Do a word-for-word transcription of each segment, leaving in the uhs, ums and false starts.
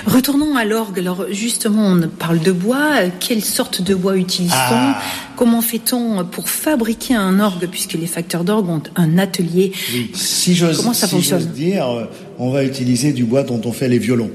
Retournons à l'orgue. Alors justement, on parle de bois. Quelle sorte de bois utilise-t-on ? Ah. Comment fait-on pour fabriquer un orgue, puisque les facteurs d'orgue ont un atelier ? Oui. Si j'ose, Comment ça si fonctionne ? j'ose dire, on va utiliser du bois dont on fait les violons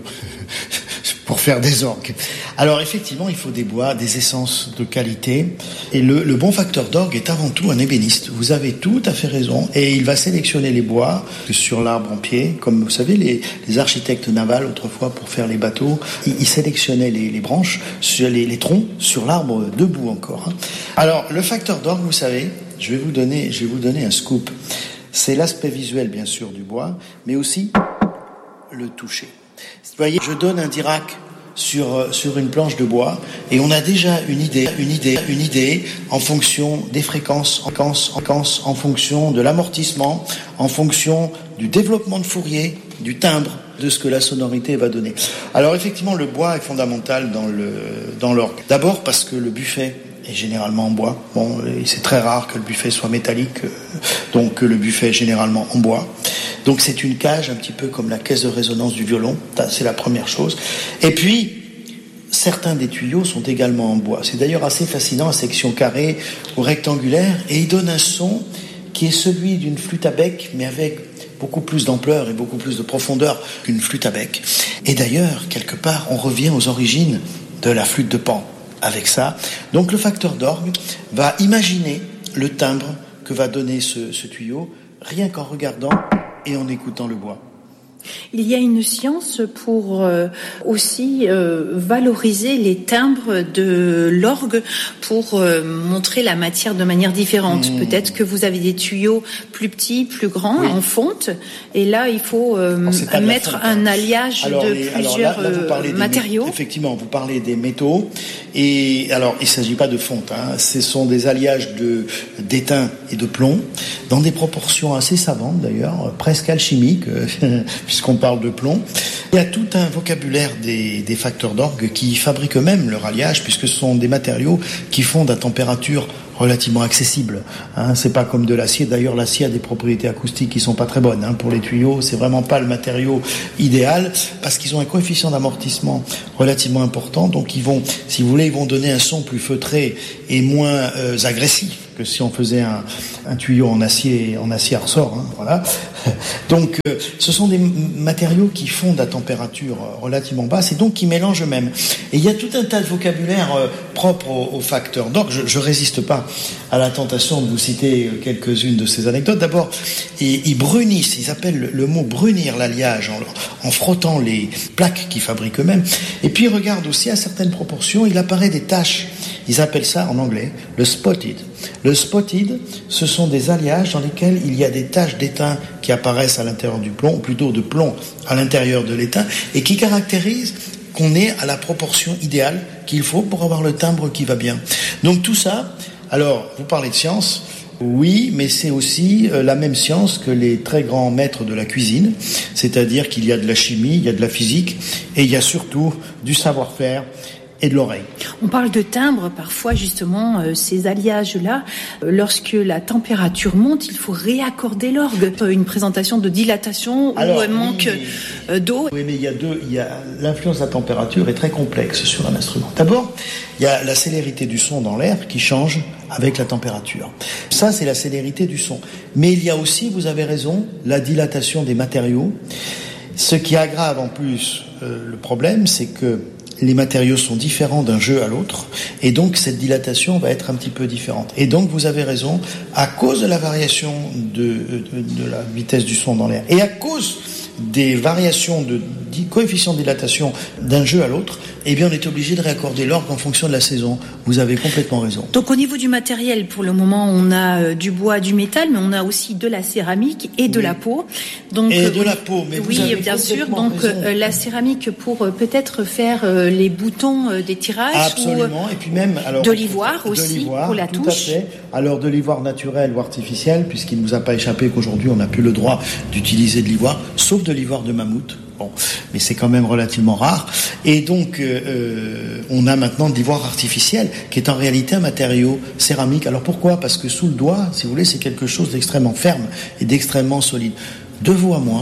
pour faire des orgues. Alors effectivement, il faut des bois, des essences de qualité. Et le, le bon facteur d'orgue est avant tout un ébéniste. Vous avez tout à fait raison. Et il va sélectionner les bois sur l'arbre en pied. Comme vous savez, les, les architectes navals, autrefois, pour faire les bateaux, ils, ils sélectionnaient les, les branches, sur les, les troncs, sur l'arbre debout encore. Alors, le facteur d'orgue, vous savez, je vais vous donner, je vais vous donner un scoop. C'est l'aspect visuel, bien sûr, du bois, mais aussi le toucher. Vous voyez, je donne un dirac sur sur une planche de bois et on a déjà une idée, une idée, une idée en fonction des fréquences, en fréquences, en fonction de l'amortissement, en fonction du développement de Fourier, du timbre, de ce que la sonorité va donner. Alors effectivement, le bois est fondamental dans le dans l'orgue. D'abord parce que le buffet est généralement en bois. Bon, c'est très rare que le buffet soit métallique, donc le buffet est généralement en bois. Donc c'est une cage un petit peu comme la caisse de résonance du violon, c'est la première chose. Et puis, certains des tuyaux sont également en bois. C'est d'ailleurs assez fascinant, à section carrée ou rectangulaire, et il donne un son qui est celui d'une flûte à bec, mais avec beaucoup plus d'ampleur et beaucoup plus de profondeur qu'une flûte à bec. Et d'ailleurs, quelque part, on revient aux origines de la flûte de Pan avec ça. Donc le facteur d'orgue va imaginer le timbre que va donner ce, ce tuyau, rien qu'en regardant et en écoutant le bois. Il y a une science pour euh, aussi euh, valoriser les timbres de l'orgue pour euh, montrer la matière de manière différente. Mmh. Peut-être que vous avez des tuyaux plus petits, plus grands, oui, en fonte, et là il faut euh, mettre fonte, un hein. alliage alors, de les, plusieurs alors là, là, vous parlez matériaux. Des, effectivement, vous parlez des métaux, et alors il ne s'agit pas de fonte, hein, ce sont des alliages de, d'étain et de plomb, dans des proportions assez savantes d'ailleurs, presque alchimiques, puisqu'on parle de plomb. Il y a tout un vocabulaire des, des facteurs d'orgue qui fabriquent eux-mêmes leur alliage, puisque ce sont des matériaux qui fondent à température relativement accessible. Hein, c'est pas comme de l'acier. D'ailleurs, l'acier a des propriétés acoustiques qui sont pas très bonnes. Hein, pour les tuyaux, c'est vraiment pas le matériau idéal parce qu'ils ont un coefficient d'amortissement relativement important. Donc, ils vont, si vous voulez, ils vont donner un son plus feutré et moins euh, agressif que si on faisait un, un tuyau en acier, en acier à ressort. Hein, voilà. Donc, euh, ce sont des matériaux qui fondent à température relativement basse et donc qui mélangent eux-mêmes. Et il y a tout un tas de vocabulaire euh, propre aux, aux facteurs d'orgue. Je, je résiste pas à la tentation de vous citer quelques-unes de ces anecdotes. D'abord, ils, ils brunissent, ils appellent le, le mot brunir l'alliage en, en frottant les plaques qu'ils fabriquent eux-mêmes. Et puis, ils regardent aussi à certaines proportions, il apparaît des taches. Ils appellent ça en anglais le spotted. Le spotted, ce sont des alliages dans lesquels il y a des taches d'étain qui apparaissent à l'intérieur du plomb, ou plutôt de plomb à l'intérieur de l'étain, et qui caractérisent qu'on est à la proportion idéale qu'il faut pour avoir le timbre qui va bien. Donc tout ça, alors vous parlez de science, oui, mais c'est aussi euh, la même science que les très grands maîtres de la cuisine, c'est-à-dire qu'il y a de la chimie, il y a de la physique, et il y a surtout du savoir-faire et de l'oreille. On parle de timbre, parfois justement, euh, ces alliages-là, euh, lorsque la température monte, il faut réaccorder l'orgue. Une présentation de dilatation Alors, ou un manque oui, euh, d'eau. Oui, mais il y a deux, il y a, l'influence de la température est très complexe sur un instrument. D'abord, il y a la célérité du son dans l'air qui change avec la température. Ça, c'est la célérité du son. Mais il y a aussi, vous avez raison, la dilatation des matériaux. Ce qui aggrave en plus euh, le problème, c'est que les matériaux sont différents d'un jeu à l'autre, et donc cette dilatation va être un petit peu différente. Et donc vous avez raison, à cause de la variation de, de, de la vitesse du son dans l'air, et à cause des variations de coefficient de dilatation d'un jeu à l'autre, eh bien on est obligé de réaccorder l'orgue en fonction de la saison. Vous avez complètement raison. Donc au niveau du matériel, pour le moment, on a euh, du bois, du métal, mais on a aussi de la céramique et de oui. la peau. Donc, et euh, de la peau, mais oui, vous avez bien sûr. raison. Donc euh, la céramique pour euh, peut-être faire euh, les boutons euh, des tirages. Absolument. Ou, et puis même alors de l'ivoire de aussi l'ivoire, pour la tout touche. À fait. Alors de l'ivoire naturel ou artificiel, puisqu'il ne nous a pas échappé qu'aujourd'hui on n'a plus le droit d'utiliser de l'ivoire, sauf de l'ivoire de mammouth. Bon, mais c'est quand même relativement rare. Et donc, euh, on a maintenant de l'ivoire artificiel, qui est en réalité un matériau céramique. Alors pourquoi ? Parce que sous le doigt, si vous voulez, c'est quelque chose d'extrêmement ferme et d'extrêmement solide. De vous à moi,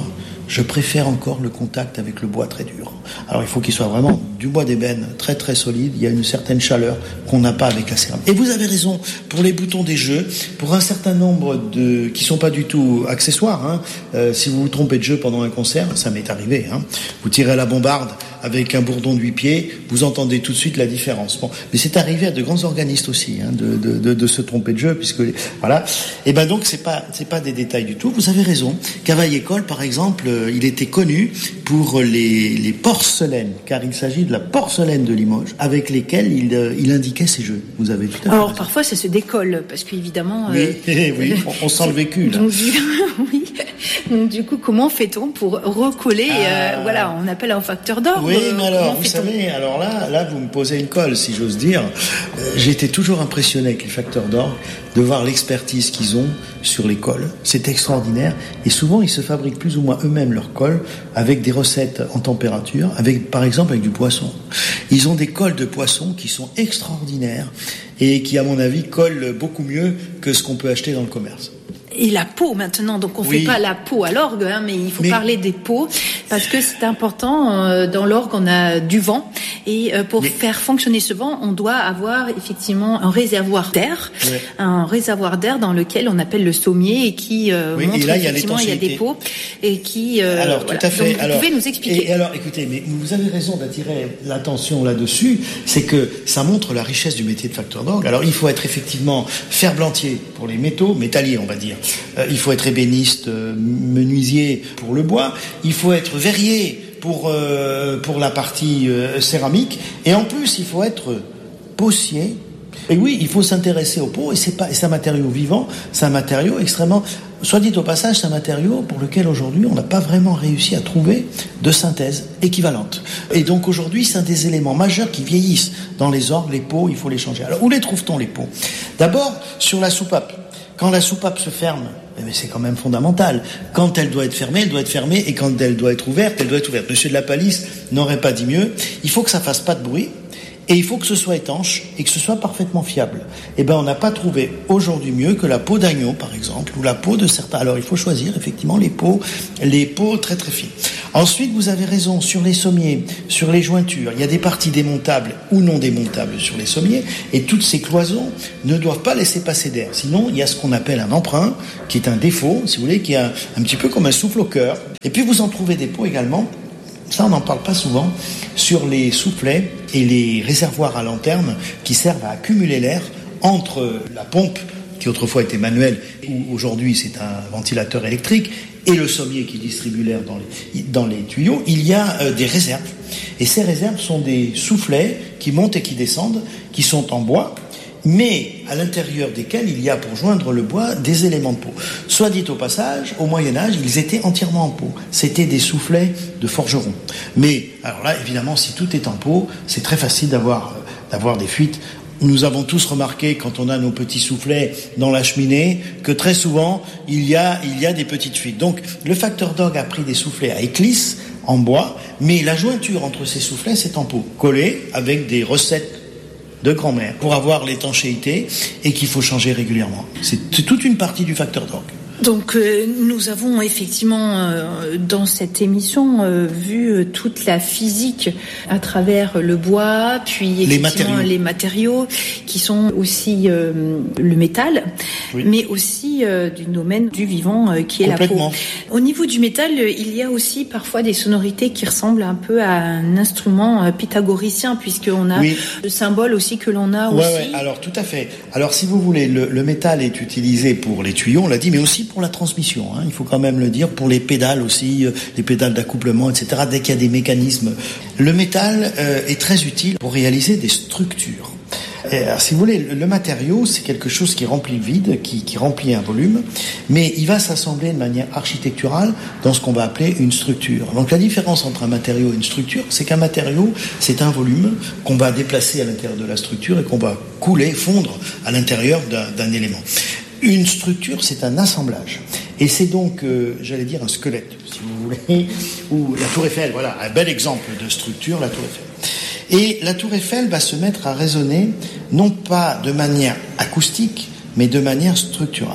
je préfère encore le contact avec le bois très dur. Alors il faut qu'il soit vraiment du bois d'ébène très très solide, il y a une certaine chaleur qu'on n'a pas avec la céramique. Et vous avez raison, pour les boutons des jeux, pour un certain nombre de qui sont pas du tout accessoires, hein, euh, si vous vous trompez de jeu pendant un concert, ça m'est arrivé, hein, vous tirez à la bombarde avec un bourdon de huit pieds, vous entendez tout de suite la différence. Bon, mais c'est arrivé à de grands organistes aussi, hein, de, de, de, de se tromper de jeu, puisque voilà. Et ben donc c'est pas c'est pas des détails du tout. Vous avez raison. Cavaillé-Coll, par exemple, euh, il était connu pour les, les porcelaines, car il s'agit de la porcelaine de Limoges, avec lesquelles il, euh, il indiquait ses jeux. Vous avez tout à fait Alors raison. Parfois ça se décolle, parce qu'évidemment. Oui, euh, oui, on, on sent le vécu là. Donc du, oui. Donc du coup, comment fait-on pour recoller ah. euh, Voilà, on appelle un facteur d'orgue. Oui, mais alors, vous savez, alors là, là, vous me posez une colle, si j'ose dire. Euh, j'ai été toujours impressionné avec les facteurs d'orgue de voir l'expertise qu'ils ont sur les colles. C'est extraordinaire. Et souvent, ils se fabriquent plus ou moins eux-mêmes leurs colles avec des recettes en température, avec, par exemple, avec du poisson. Ils ont des colles de poisson qui sont extraordinaires et qui, à mon avis, collent beaucoup mieux que ce qu'on peut acheter dans le commerce. Et la peau maintenant, donc on ne oui. fait pas la peau à l'orgue, hein, mais il faut mais... parler des peaux, parce que c'est important, euh, dans l'orgue on a du vent, et euh, pour mais... faire fonctionner ce vent, on doit avoir effectivement un réservoir d'air, ouais. un réservoir d'air dans lequel on appelle le sommier, et qui euh, oui, montre et là, effectivement il y, y a des peaux, et qui... Euh, alors tout voilà. à fait. Donc, vous alors, pouvez nous expliquer. Et, et alors écoutez, mais vous avez raison d'attirer l'attention là-dessus, c'est que ça montre la richesse du métier de facteur d'orgue. Alors il faut être effectivement ferblantier pour les métaux, métalliers on va dire, euh, il faut être ébéniste, euh, menuisier pour le bois, il faut être verrier pour, euh, pour la partie euh, céramique, et en plus il faut être possier. Et oui, il faut s'intéresser aux peaux, et c'est pas, et c'est un matériau vivant, c'est un matériau extrêmement, soit dit au passage, c'est un matériau pour lequel aujourd'hui on n'a pas vraiment réussi à trouver de synthèse équivalente. Et donc aujourd'hui, c'est un des éléments majeurs qui vieillissent dans les orgues, les peaux, il faut les changer. Alors où les trouve-t-on les peaux ? D'abord sur la soupape. Quand la soupape se ferme, eh bien, c'est quand même fondamental. Quand elle doit être fermée, elle doit être fermée, et quand elle doit être ouverte, elle doit être ouverte. Monsieur de la Palisse n'aurait pas dit mieux. Il faut que ça fasse pas de bruit, et il faut que ce soit étanche, et que ce soit parfaitement fiable. Eh ben, on n'a pas trouvé aujourd'hui mieux que la peau d'agneau, par exemple, ou la peau de certains. Alors, il faut choisir, effectivement, les peaux, les peaux très très fines. Ensuite, vous avez raison, sur les sommiers, sur les jointures, il y a des parties démontables ou non démontables sur les sommiers, et toutes ces cloisons ne doivent pas laisser passer d'air. Sinon, il y a ce qu'on appelle un emprunt, qui est un défaut, si vous voulez, qui est un, un petit peu comme un souffle au cœur. Et puis, vous en trouvez des peaux également, ça on n'en parle pas souvent, sur les soufflets et les réservoirs à lanterne qui servent à accumuler l'air entre la pompe, qui autrefois était manuelle, ou aujourd'hui c'est un ventilateur électrique, et le sommier qui distribue l'air dans les, dans les tuyaux. Il y a euh, des réserves. Et ces réserves sont des soufflets qui montent et qui descendent, qui sont en bois, mais à l'intérieur desquels il y a, pour joindre le bois, des éléments de peau. Soit dit au passage, au Moyen-Âge, ils étaient entièrement en peau. C'était des soufflets de forgerons. Mais, alors là, évidemment, si tout est en peau, c'est très facile d'avoir, d'avoir des fuites. Nous avons tous remarqué, quand on a nos petits soufflets dans la cheminée, que très souvent, il y a, il y a des petites fuites. Donc, le facteur d'orgue a pris des soufflets à éclisse, en bois, mais la jointure entre ces soufflets, c'est en peau, collée avec des recettes de grand-mère, pour avoir l'étanchéité, et qu'il faut changer régulièrement. C'est toute une partie du facteur d'orgue. Donc euh, nous avons effectivement euh, dans cette émission euh, vu euh, toute la physique à travers le bois, puis les matériaux, les matériaux qui sont aussi euh, le métal, oui. mais aussi euh, du domaine du vivant euh, qui est la peau. Au niveau du métal, il y a aussi parfois des sonorités qui ressemblent un peu à un instrument euh, pythagoricien, puisqu'on a oui. le symbole aussi que l'on a ouais, aussi. Ouais, alors tout à fait. Alors si vous voulez, le, le métal est utilisé pour les tuyaux, on l'a dit, mais aussi pour la transmission, hein, il faut quand même le dire, pour les pédales aussi, euh, les pédales d'accouplement, et cetera. Dès qu'il y a des mécanismes, le métal euh, est très utile pour réaliser des structures. Et alors, si vous voulez, le, le matériau, c'est quelque chose qui remplit le vide, qui, qui remplit un volume, mais il va s'assembler de manière architecturale dans ce qu'on va appeler une structure. Donc la différence entre un matériau et une structure, c'est qu'un matériau, c'est un volume qu'on va déplacer à l'intérieur de la structure et qu'on va couler, fondre à l'intérieur d'un, d'un élément. Une structure, c'est un assemblage. Et c'est donc, euh, j'allais dire, un squelette, si vous voulez, ou la Tour Eiffel, voilà, un bel exemple de structure, la Tour Eiffel. Et la Tour Eiffel va se mettre à résonner, non pas de manière acoustique, mais de manière structurale.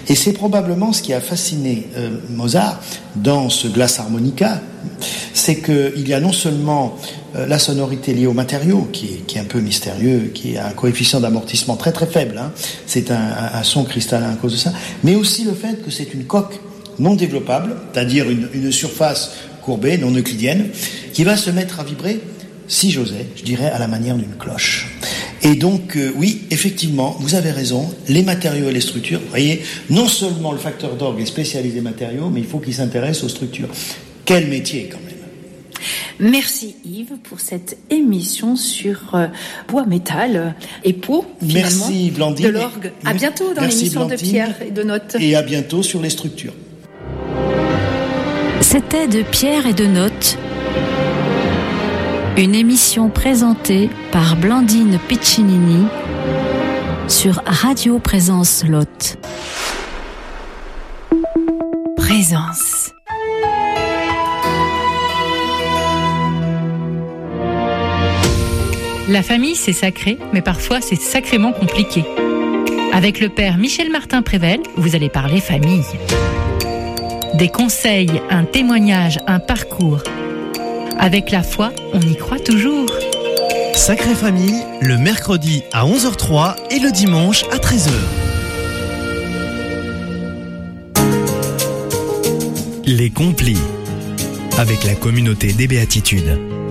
Et c'est probablement ce qui a fasciné euh, Mozart dans ce Glass Harmonica, c'est qu'il y a non seulement euh, la sonorité liée au matériau, qui est, qui est un peu mystérieux, qui a un coefficient d'amortissement très très faible, hein, c'est un, un, un son cristallin à cause de ça, mais aussi le fait que c'est une coque non développable, c'est-à-dire une, une surface courbée, non euclidienne, qui va se mettre à vibrer, si j'osais, je dirais à la manière d'une cloche. Et donc, euh, oui, effectivement, vous avez raison, les matériaux et les structures, vous voyez, non seulement le facteur d'orgue est spécialisé matériaux, mais il faut qu'il s'intéresse aux structures. Quel métier, quand même. Merci Yves pour cette émission sur euh, bois métal et peau, finalement, merci, Blandine, de l'orgue. À bientôt dans l'émission de Pierre et de Notes. Et à bientôt sur les structures. C'était de Pierre et de Notes, une émission présentée par Blandine Piccinini sur Radio Présence Lot. Présence. La famille, c'est sacré, mais parfois c'est sacrément compliqué. Avec le père Michel Martin-Prével, vous allez parler famille. Des conseils, un témoignage, un parcours. Avec la foi, on y croit toujours. Sacrée Famille, le mercredi à onze heures trois et le dimanche à treize heures. Les Complis, avec la communauté des Béatitudes.